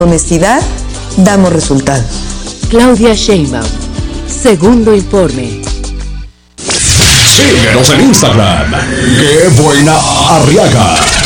honestidad, damos resultados. Claudia Sheinbaum, segundo informe. Síguenos en Instagram. ¡Qué buena Arriaga!